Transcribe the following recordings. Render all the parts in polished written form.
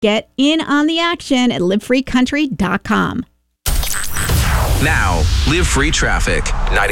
Get in on the action at livefreecountry.com. Now, Live Free Traffic.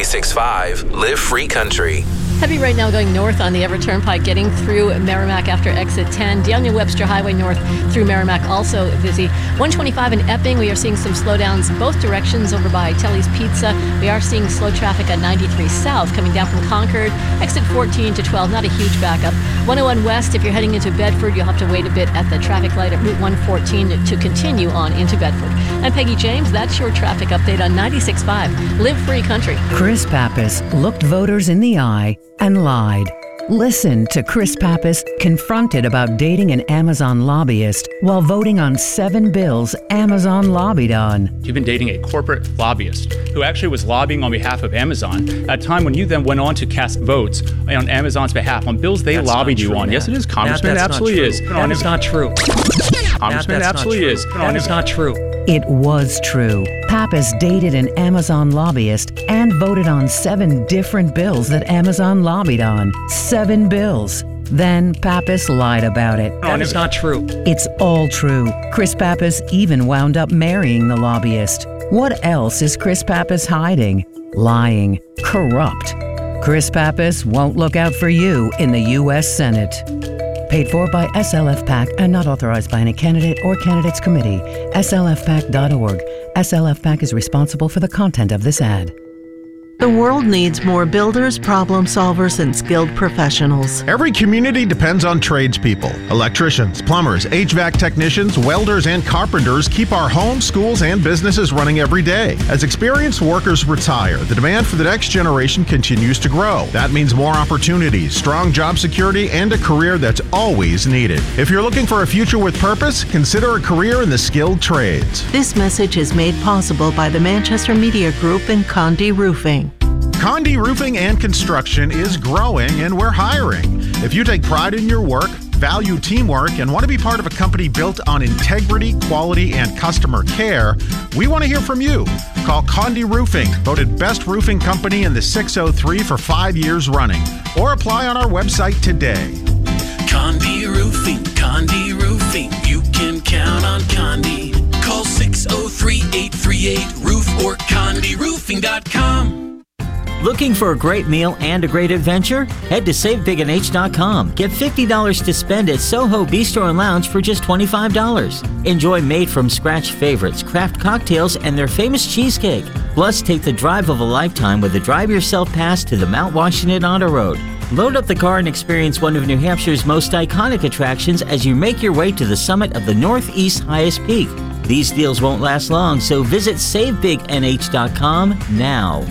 96.5 Live Free Country. Heavy right now going north on the Everett Turnpike, getting through Merrimack after exit 10. Daniel Webster Highway north through Merrimack also busy. 125 in Epping, we are seeing some slowdowns both directions over by Telly's Pizza. We are seeing slow traffic on 93 south coming down from Concord. Exit 14 to 12, not a huge backup. 101 west, if you're heading into Bedford, you'll have to wait a bit at the traffic light at Route 114 to continue on into Bedford. I'm Peggy James. That's your traffic update on 96.5 Live Free Country. Chris Pappas looked voters in the eye and lied. Listen to Chris Pappas confronted about dating an Amazon lobbyist while voting on 7 bills Amazon lobbied on. You've been dating a corporate lobbyist who actually was lobbying on behalf of Amazon at a time when you then went on to cast votes on Amazon's behalf on bills they lobbied you on. Matt. Yes, it is. Congressman, absolutely is. That is not true. Congressman, absolutely is. That is not true. It was true. Pappas dated an Amazon lobbyist and voted on 7 different bills that Amazon lobbied on. 7 bills. Then Pappas lied about it. That is not true. It's all true. Chris Pappas even wound up marrying the lobbyist. What else is Chris Pappas hiding? Lying. Corrupt. Chris Pappas won't look out for you in the U.S. Senate. Paid for by SLF PAC and not authorized by any candidate or candidates committee. SLFPAC.org. SLF PAC is responsible for the content of this ad. The world needs more builders, problem solvers, and skilled professionals. Every community depends on tradespeople. Electricians, plumbers, HVAC technicians, welders, and carpenters keep our homes, schools, and businesses running every day. As experienced workers retire, the demand for the next generation continues to grow. That means more opportunities, strong job security, and a career that's always needed. If you're looking for a future with purpose, consider a career in the skilled trades. This message is made possible by the Manchester Media Group and Condé Roofing. Condé Roofing and Construction is growing, and we're hiring. If you take pride in your work, value teamwork, and want to be part of a company built on integrity, quality, and customer care, we want to hear from you. Call Condé Roofing, voted best roofing company in the 603 for 5 years running, or apply on our website today. Condé Roofing, Condé Roofing, you can count on Condé. Call 603-838-ROOF or CondéRoofing.com. Looking for a great meal and a great adventure? Head to SaveBigNH.com. Get $50 to spend at Soho Bistro and Lounge for just $25. Enjoy made-from-scratch favorites, craft cocktails, and their famous cheesecake. Plus, take the drive of a lifetime with the Drive Yourself Pass to the Mount Washington Auto Road. Load up the car and experience one of New Hampshire's most iconic attractions as you make your way to the summit of the Northeast's highest peak. These deals won't last long, so visit SaveBigNH.com now.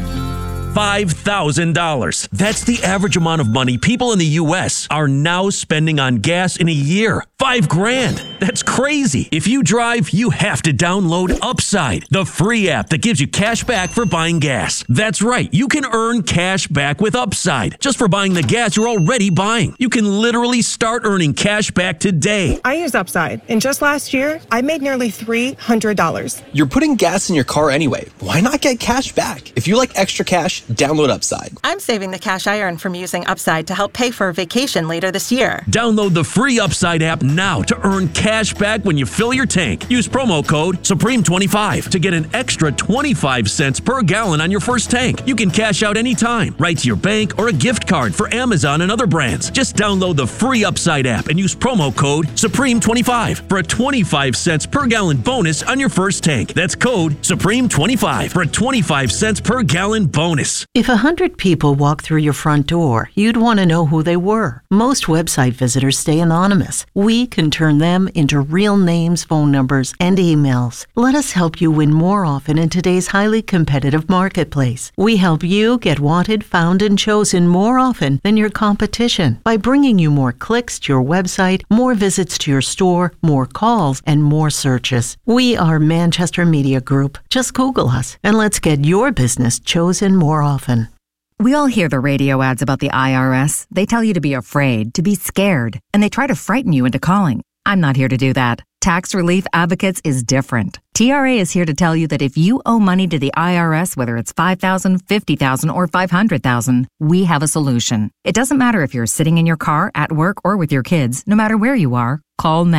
$5,000. That's the average amount of money people in the U.S. are now spending on gas in a year. $5,000. That's crazy. If you drive, you have to download Upside, the free app that gives you cash back for buying gas. That's right. You can earn cash back with Upside just for buying the gas you're already buying. You can literally start earning cash back today. I use Upside, and just last year, I made nearly $300. You're putting gas in your car anyway. Why not get cash back? If you like extra cash, download Upside. I'm saving the cash I earn from using Upside to help pay for a vacation later this year. Download the free Upside app now to earn cash back when you fill your tank. Use promo code Supreme25 to get an extra 25 cents per gallon on your first tank. You can cash out anytime, right to your bank or a gift card for Amazon and other brands. Just download the free Upside app and use promo code Supreme25 for a 25 cents per gallon bonus on your first tank. That's code Supreme25 for a 25 cents per gallon bonus. If 100 people walk through your front door, you'd want to know who they were. Most website visitors stay anonymous. We can turn them into real names, phone numbers, and emails. Let us help you win more often in today's highly competitive marketplace. We help you get wanted, found, and chosen more often than your competition by bringing you more clicks to your website, more visits to your store, more calls, and more searches. We are Manchester Media Group. Just Google us and let's get your business chosen more often. We all hear the radio ads about the IRS. They tell you to be afraid, to be scared, and they try to frighten you into calling. I'm not here to do that. Tax Relief Advocates is different. TRA is here to tell you that if you owe money to the IRS, whether it's $5,000, $50,000, or $500,000, we have a solution. It doesn't matter if you're sitting in your car, at work, or with your kids. No matter where you are, call now.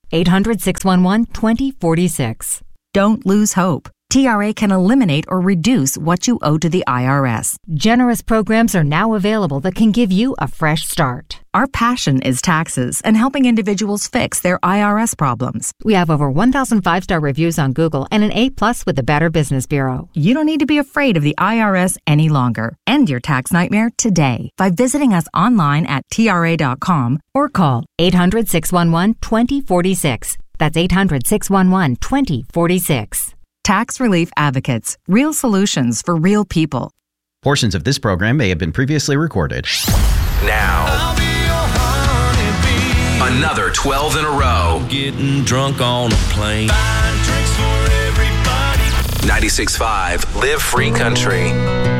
800-611-2046. Don't lose hope. TRA can eliminate or reduce what you owe to the IRS. Generous programs are now available that can give you a fresh start. Our passion is taxes and helping individuals fix their IRS problems. We have over 1,000 5-star reviews on Google and an A+ with the Better Business Bureau. You don't need to be afraid of the IRS any longer. End your tax nightmare today by visiting us online at TRA.com or call 800-611-2046. That's 800-611-2046. Tax Relief Advocates. Real solutions for real people. Portions of this program may have been previously recorded. Now, another 12 in a row. Getting drunk on a plane. Buying drinks for everybody. 96.5 Live Free Country.